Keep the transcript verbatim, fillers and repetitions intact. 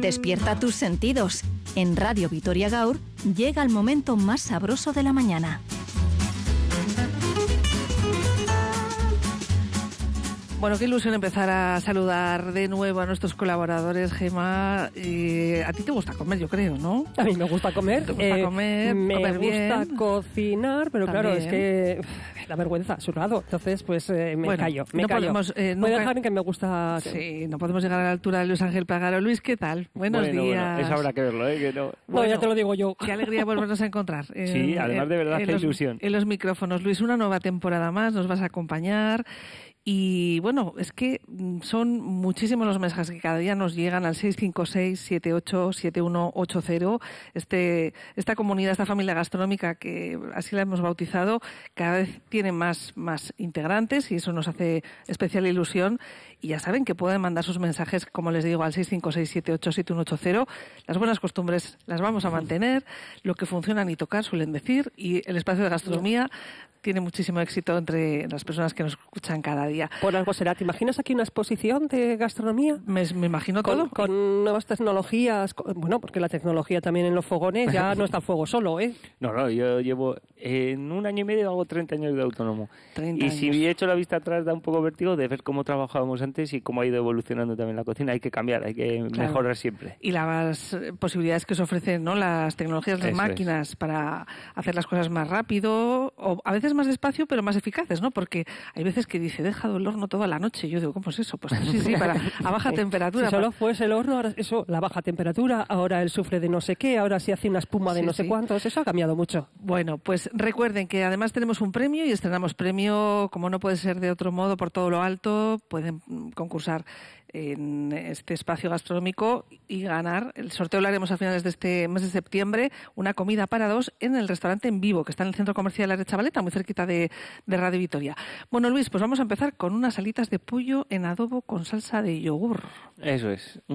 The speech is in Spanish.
Despierta tus sentidos. En Radio Vitoria Gaur llega el momento más sabroso de la mañana. Bueno, qué ilusión empezar a saludar de nuevo a nuestros colaboradores, Gemma. Eh, a ti te gusta comer, yo creo, ¿no? A mí me gusta comer. ¿Te gusta eh, comer? Me comer gusta bien. cocinar, pero También. claro, es que uf, la vergüenza a su lado. Entonces, pues eh, me Bueno, callo, me no callo. podemos, eh, Voy a nunca- dejar en que me gusta... Sí, no podemos llegar a la altura de Luis Ángel Pagaro. Luis, ¿qué tal? Buenos bueno, días. Bueno, eso habrá que verlo, ¿eh? Que no. No, Bueno, ya te lo digo yo. Qué alegría volvernos a encontrar. En- Sí, además de verdad, en qué los- ilusión. En los micrófonos. Luis, una nueva temporada más, nos vas a acompañar. Y bueno, es que mm, son muchísimos los mensajes que cada día nos llegan al seis cinco seis, siete ocho siete uno ocho cero. Este, esta comunidad, esta familia gastronómica que así la hemos bautizado, cada vez tiene más, más integrantes y eso nos hace especial ilusión. Y ya saben que pueden mandar sus mensajes, como les digo, al seis cinco seis, siete ocho siete uno ocho cero. Las buenas costumbres las vamos a mantener, lo que funciona ni tocar, suelen decir, y el espacio de gastronomía tiene muchísimo éxito entre las personas que nos escuchan cada día. Por algo será. ¿Te imaginas aquí una exposición de gastronomía? Me, me imagino Con, todo. con nuevas tecnologías, con- bueno, porque la tecnología también en los fogones ya no está a fuego solo, ¿eh? No, no, yo llevo en un año y medio hago treinta años de autónomo. treinta Y años. si he hecho la vista atrás da un poco vértigo de ver cómo trabajábamos antes y cómo ha ido evolucionando también la cocina. Hay que cambiar, hay que Claro. mejorar siempre. Y las eh, posibilidades que os ofrecen, ¿no? Las tecnologías, las Eso máquinas para hacer las cosas más rápido o a veces más despacio, pero más eficaces, ¿no? Porque hay veces que dice, he dejado el horno toda la noche. Yo digo, ¿cómo es eso? Pues sí, sí, para, a baja temperatura. Si solo fuese el horno, ahora eso, la baja temperatura, ahora el sufre de no sé qué, ahora sí hace una espuma de Sí, no sé sí. cuántos, eso ha cambiado mucho. Bueno, pues recuerden que además tenemos un premio y estrenamos premio, como no puede ser de otro modo, por todo lo alto. Pueden mm, concursar en este espacio gastronómico y ganar. El sorteo lo haremos a finales de este mes de septiembre, una comida para dos en el restaurante En Vivo, que está en el Centro Comercial de la Chavaleta, muy cerquita de, de Radio Vitoria. Bueno, Luis, pues vamos a empezar con unas alitas de pollo en adobo con salsa de yogur. Eso es.